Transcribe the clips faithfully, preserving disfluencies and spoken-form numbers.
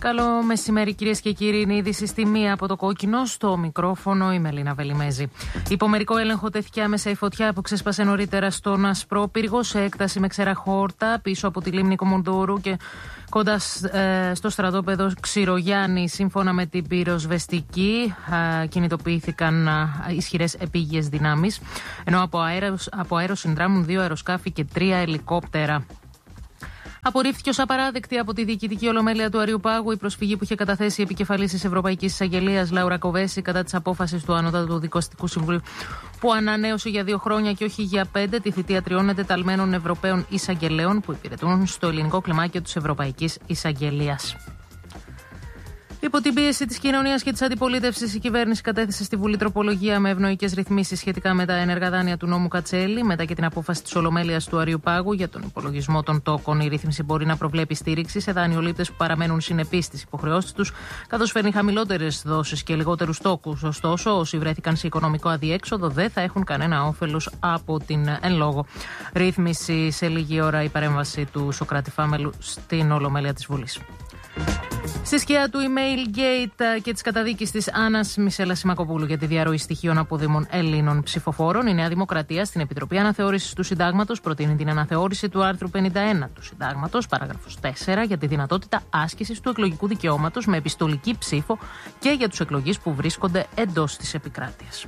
Καλό μεσημέρι, κυρίες και κύριοι. Είναι η είδηση στη μία από το κόκκινο. Στο μικρόφωνο η Μελίνα Βελιμέζη. Υπό μερικό έλεγχο τέθηκε άμεσα η φωτιά που ξέσπασε νωρίτερα στον Ασπρόπυργο σε έκταση με ξερά χόρτα πίσω από τη λίμνη Κομοντούρου και κοντά ε, στο στρατόπεδο Ξηρογιάννη. Σύμφωνα με την πυροσβεστική, ε, κινητοποιήθηκαν ε, ισχυρές επίγειες δυνάμεις, ενώ από αέρο, από αέρο συνδράμουν δύο αεροσκάφη και τρία ελικόπτερα. Απορρίφθηκε ως απαράδεκτη από τη Διοικητική Ολομέλεια του Αριουπάγου η προσφυγή που είχε καταθέσει η επικεφαλής της Ευρωπαϊκής Εισαγγελίας Λάουρα Κοβέση κατά της απόφασης του Ανώτατου Δικαστικού Συμβουλίου, που ανανέωσε για δύο χρόνια και όχι για πέντε τη θητεία τριών εντεταλμένων Ευρωπαίων εισαγγελέων που υπηρετούν στο ελληνικό κλιμάκιο της Ευρωπαϊκής Εισαγγελίας. Υπό την πίεση της κοινωνίας και της αντιπολίτευσης, η κυβέρνηση κατέθεσε στη Βουλή τροπολογία με ευνοϊκές ρυθμίσεις σχετικά με τα ενεργά δάνεια του νόμου Κατσέλη. Μετά και την απόφαση της Ολομέλειας του Αριουπάγου για τον υπολογισμό των τόκων, η ρύθμιση μπορεί να προβλέπει στήριξη σε δανειολήπτες που παραμένουν συνεπείς στις υποχρεώσεις τους, καθώς φέρνει χαμηλότερες δόσεις και λιγότερους τόκους. Ωστόσο, όσοι βρέθηκαν σε οικονομικό αδιέξοδο δεν θα έχουν κανένα όφελος από την εν λόγω ρύθμιση. Σε λίγη ώρα η παρέμβαση του Σωκράτη Φάμελου στην Ολομέλεια της Βουλής. Στη σκιά του email gate και της καταδίκης της Άννας Μισέλα Σιμακοπούλου για τη διαρροή στοιχείων από Δήμων Ελλήνων ψηφοφόρων, η Νέα Δημοκρατία στην Επιτροπή Αναθεώρησης του Συντάγματος προτείνει την αναθεώρηση του άρθρου πενήντα ένα του Συντάγματος, παράγραφος τέσσερα, για τη δυνατότητα άσκησης του εκλογικού δικαιώματος με επιστολική ψήφο και για τους εκλογείς που βρίσκονται εντός της επικράτειας.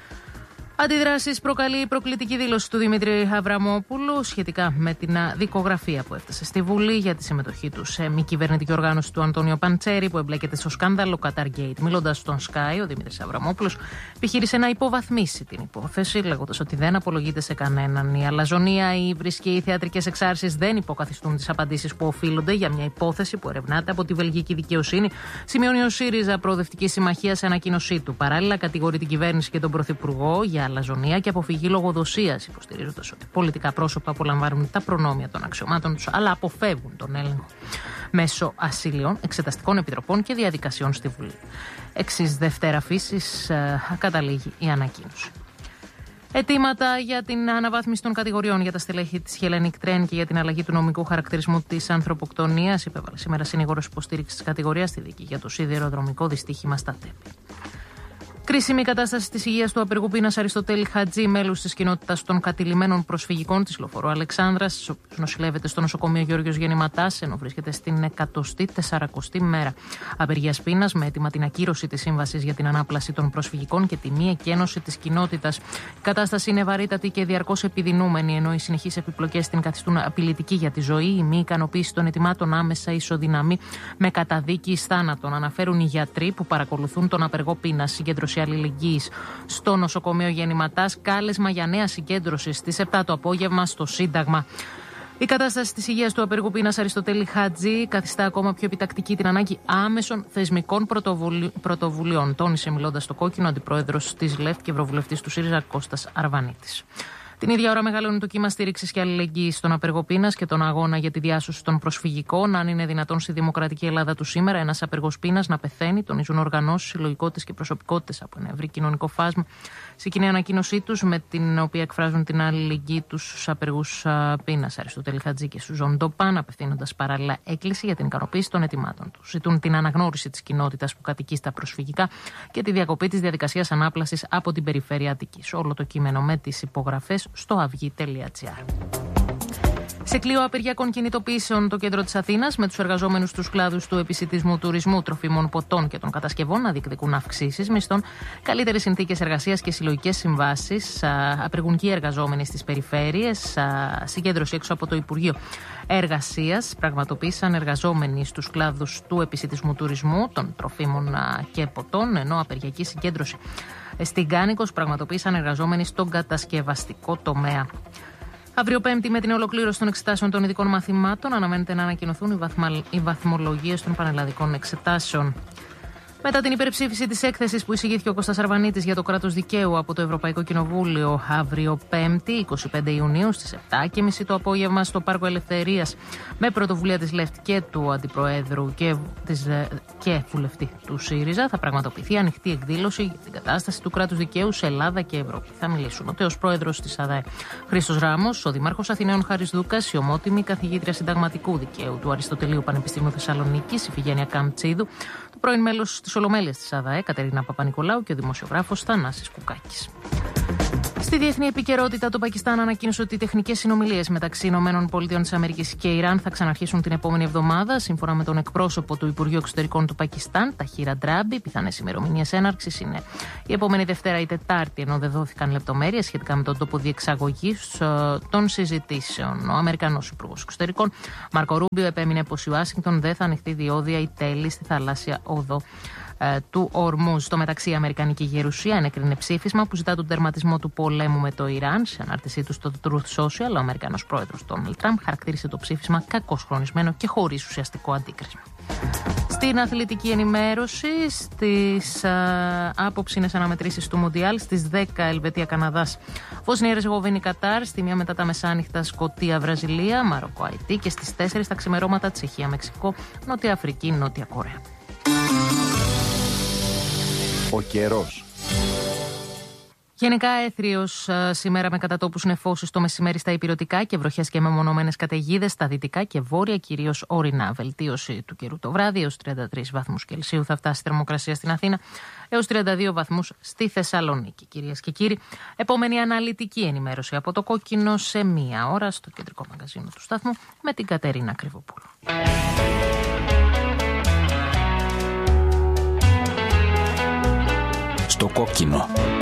Αντιδράσεις προκαλεί η προκλητική δήλωση του Δημήτρη Αβραμόπουλου σχετικά με την δικογραφία που έφτασε στη Βουλή για τη συμμετοχή του σε μη κυβερνητική οργάνωση του Αντώνιο Παντσέρη που εμπλέκεται στο σκάνδαλο Qatargate. Μιλώντας στον Sky, ο Δημήτρης Αβραμόπουλος επιχείρησε να υποβαθμίσει την υπόθεση, λέγοντας ότι δεν απολογείται σε κανέναν. Η αλαζονία, οι ύβρις και οι θεατρικές εξάρσεις δεν υποκαθιστούν τις απαντήσεις που οφείλονται για μια υπόθεση που ερευνάται από τη βελγική δικαιοσύνη, σημειώνει ο ΣΥΡΙΖΑ Προοδευτική Συμμαχία σε ανακοίνωσή του. Παράλληλα, κατηγορεί την κυβέρνηση και τον Πρωθυπουργό για αλαζονία και αποφυγή λογοδοσίας, υποστηρίζοντας ότι πολιτικά πρόσωπα απολαμβάνουν τα προνόμια των αξιωμάτων τους, αλλά αποφεύγουν τον έλεγχο μέσω ασύλειων, εξεταστικών επιτροπών και διαδικασιών στη Βουλή. Εξής Δευτέρα φύσης ε, καταλήγει η ανακοίνωση. Αιτήματα για την αναβάθμιση των κατηγοριών για τα στελέχη της Hellenic Train και για την αλλαγή του νομικού χαρακτηρισμού της ανθρωποκτονίας υπέβαλε σήμερα συνήγορος υποστήριξης της κατηγορίας στη δίκη για το σιδηροδρομικό δυστύχημα στα Τέπη. Κρίσιμη κατάσταση της υγείας του απεργού πείνας Αριστοτέλη Χατζή, μέλους της κοινότητας των κατηλημένων προσφυγικών της Λοφορού Αλεξάνδρας, ο οποίος νοσηλεύεται στο νοσοκομείο Γεώργιος Γεννηματάς, ενώ βρίσκεται στην εκατοστή τεσσαρακοστή μέρα απεργίας πείνας, με αίτημα την ακύρωση της σύμβασης για την ανάπλαση των προσφυγικών και τη μη εκένωση της κοινότητας. Η κατάσταση είναι βαρύτατη και διαρκώς επιδεινούμενη, ενώ οι συνεχείς επιπλοκές την καθιστούν απειλητική για τη ζωή. Η μη ικανοποίηση των αιτημάτων άμεσα ισοδυναμεί με καταδίκη εις θάνατον, αναφέρουν οι γιατροί που παρακολουθούν τον απεργό πείνας. Συγκέντρωση αλληλεγγύης στο νοσοκομείο Γεννηματάς, κάλεσμα για νέα συγκέντρωση στις επτά το απόγευμα στο Σύνταγμα. Η κατάσταση της υγείας του απεργού πείνας Αριστοτέλη Χατζή καθιστά ακόμα πιο επιτακτική την ανάγκη άμεσων θεσμικών πρωτοβουλι... πρωτοβουλειών, τόνισε μιλώντας στο κόκκινο αντιπρόεδρος της ΛΕΦ και ευρωβουλευτής του ΣΥΡΙΖΑ Κώστας Αρβανίτης. Την ίδια ώρα μεγαλώνει το κύμα στήριξης και αλληλεγγύης στον απεργό πείνας και τον αγώνα για τη διάσωση των προσφυγικών. Αν είναι δυνατόν στη δημοκρατική Ελλάδα του σήμερα ένας απεργός πείνας να πεθαίνει, τονίζουν οργανώσεις, συλλογικότητες και προσωπικότητες από ένα ευρύ κοινωνικό φάσμα σε κοινή ανακοίνωσή τους, με την οποία εκφράζουν την αλληλεγγύη τους στους απεργούς πείνας Αριστοτέλη Χατζή και Σουζόν Ντοπάν, απευθύνοντας παράλληλα έκκληση για την ικανοποίηση των αιτημάτων τους. Ζητούν την αναγνώριση της κοινότητας που κατοικεί στα προσφυγικά και τη διακοπή της διαδικασίας ανάπλασης από την περιφέρεια Αττικής. Όλο το κείμενο με τις υπογραφές στο αυγή τελεία τζι άρ. Σε κλείο απεργιακών κινητοποιήσεων το κέντρο της Αθήνας, με τους εργαζόμενους στους κλάδους του επισιτισμού, τουρισμού, τροφίμων, ποτών και των κατασκευών να διεκδικούν αυξήσεις μισθών, καλύτερες συνθήκες εργασίας και συλλογικές συμβάσεις. Απεργούν και οι εργαζόμενοι στις περιφέρειες. Συγκέντρωση έξω από το Υπουργείο Εργασίας πραγματοποίησαν εργαζόμενοι στους κλάδους του επισιτισμού, τουρισμού, των τροφίμων και ποτών, ενώ απεργιακή συγκέντρωση στην Κάνικος πραγματοποίησαν εργαζόμενοι στον κατασκευαστικό τομέα. Αύριο Πέμπτη, με την ολοκλήρωση των εξετάσεων των ειδικών μαθημάτων, αναμένεται να ανακοινωθούν οι, βαθμα... οι βαθμολογίες των πανελλαδικών εξετάσεων. Μετά την υπερψήφιση της έκθεσης που εισηγήθηκε ο Κώστας Αρβανίτης για το κράτος δικαίου από το Ευρωπαϊκό Κοινοβούλιο αύριο Πέμπτη, εικοστή πέμπτη Ιουνίου, στις επτά και μισή το απόγευμα στο Πάρκο Ελευθερίας, με πρωτοβουλία της ΛΕΦΤ και του Αντιπροέδρου και, της, και βουλευτή του ΣΥΡΙΖΑ, θα πραγματοποιηθεί ανοιχτή εκδήλωση για την κατάσταση του κράτους δικαίου σε Ελλάδα και Ευρώπη. Θα μιλήσουν ο τέος πρόεδρος της ΑΔΑΕ Χρήστος Ράμος, ο Δήμαρχος Αθηναίων Χάρης Δούκας, η ομότιμη καθηγήτρια συνταγματικού δικαίου του Αριστοτελείου Πανεπιστημίου Θεσσαλονίκης, η Φιγένεια Καμτσίδου, το πρώην μέλος της Ολομέλειας της ΑΔΑΕ Κατερίνα Παπα-Νικολάου και ο δημοσιογράφος Θανάσης Κουκάκης. Στη διεθνή επικαιρότητα, το Πακιστάν ανακοίνωσε ότι οι τεχνικές συνομιλίες μεταξύ ΗΠΑ και Ιράν θα ξαναρχίσουν την επόμενη εβδομάδα. Σύμφωνα με τον εκπρόσωπο του Υπουργείου Εξωτερικών του Πακιστάν, Ταχίρα Ντράμπι, πιθανές ημερομηνίες έναρξης είναι η επόμενη Δευτέρα ή Τετάρτη, ενώ δεν δόθηκαν λεπτομέρειες σχετικά με τον τόπο διεξαγωγής των συζητήσεων. Ο Αμερικανός Υπουργός Εξωτερικών, Μάρκο Ρούμπιο, επέμεινε πως η Ουάσιγκτον δεν θα ανοιχτεί διόδια ή τέλη στη θαλάσσια οδό του Ορμούζ. Στο μεταξύ, η Αμερικανική Γερουσία ενέκρινε ψήφισμα που ζητά τον τερματισμό του πολέμου με το Ιράν. Σε ανάρτησή του στο Truth Social, ο Αμερικανός πρόεδρος Ντόναλντ Τραμπ χαρακτήρισε το ψήφισμα κακώς χρονισμένο και χωρίς ουσιαστικό αντίκρισμα. Στην αθλητική ενημέρωση, στις άποψη είναι αναμετρήσεις του Μουντιάλ, στις δέκα Ελβετία-Καναδάς, Βοσνία Ερζεγοβίνη Κατάρ, στη μία μετά τα μεσάνυχτα Σκωτία Βραζιλία, Μαροκό Αϊτή και στις τέσσερις τα ξημερώματα Τσεχία Μεξικό, Νότια Αφρική, Νότια Κορέα. Ο καιρός. Γενικά έθριος σήμερα με κατατόπους νεφώσεις το μεσημέρι στα ηπειρωτικά και βροχές και μεμονωμένες καταιγίδες στα δυτικά και βόρεια, κυρίως ορεινά. Βελτίωση του καιρού το βράδυ, έως τριάντα τρεις βαθμούς Κελσίου θα φτάσει η θερμοκρασία στην Αθήνα, έως τριάντα δύο βαθμούς στη Θεσσαλονίκη. Κυρίες και κύριοι, επόμενη αναλυτική ενημέρωση από το Κόκκινο σε μία ώρα στο κεντρικό μαγαζίνο του σταθμού με την Κατερίνα Κρυβοπούλου. Στο Κόκκινο.